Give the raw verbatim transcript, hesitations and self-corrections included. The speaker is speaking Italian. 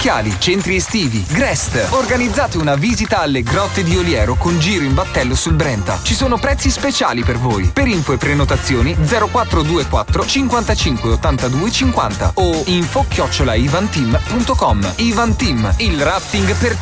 occhiali, centri estivi, Grest. Organizzate una visita alle grotte di Oliero con giro in battello sul Brenta. Ci sono prezzi speciali per voi. Per info e prenotazioni zero quattro due quattro cinquantacinque ottantadue cinquanta o info chiocciola ivanteam punto com. Ivan Team, il rafting per